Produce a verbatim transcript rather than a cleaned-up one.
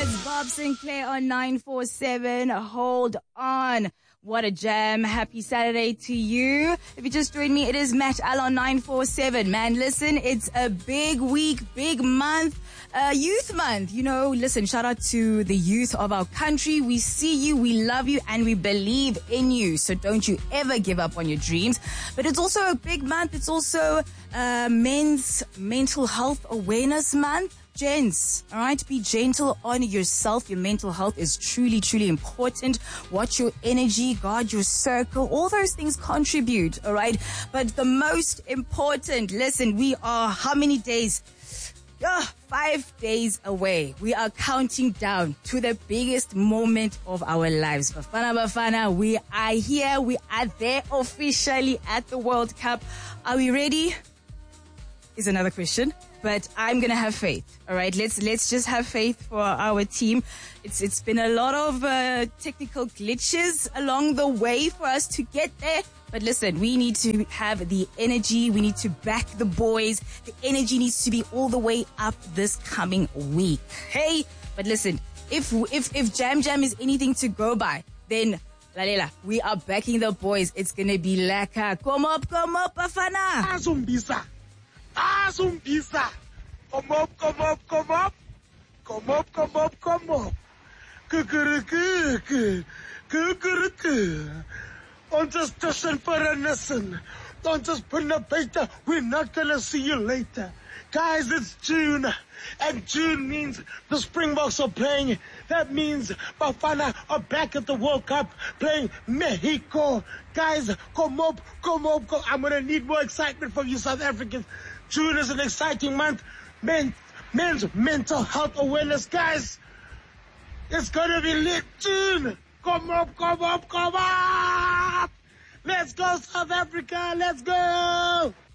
It's Bob Sinclair on nine four seven. Hold on. What a jam. Happy Saturday to you. If you just joined me, it is Matt Al on nine four seven. Man, listen, it's a big week, big month. Uh, youth month, you know, listen, shout out to the youth of our country. We see you, we love you, and we believe in you. So don't you ever give up on your dreams. But it's also a big month. It's also uh, Men's Mental Health Awareness Month. Gents, all right, be gentle on yourself. Your mental health is truly, truly important. Watch your energy, guard your circle. All those things contribute, all right? But the most important, listen, we are how many days? Yeah, five days away. We are counting down to the biggest moment of our lives. Bafana Bafana, we are here. We are there officially at the World Cup. Are we ready? Is another question. But I'm gonna have faith. All right, let's let's just have faith for our team. It's it's been a lot of uh, technical glitches along the way for us to get there. But listen, we need to have the energy. We need to back the boys. The energy needs to be all the way up this coming week. Hey, but listen, if if if Jam Jam is anything to go by, then Lalela, we are backing the boys. It's gonna be laka. Come up, come up, Bafana. Azumbisa. Azumbisa. Come up, come up, come up. Come up, come up, come up. Kukuruku. Kukuruku. Don't just listen for a listen. Don't just put a paper. We're not gonna see you later. Guys, it's June. And June means the Springboks are playing. That means Bafana are back at the World Cup playing Mexico. Guys, come up, come up, come. I'm gonna need more excitement from you South Africans. June is an exciting month. Men, men's mental health awareness, guys. It's gonna be lit, June. Come up, come up, come up. Let's go, South Africa. Let's go.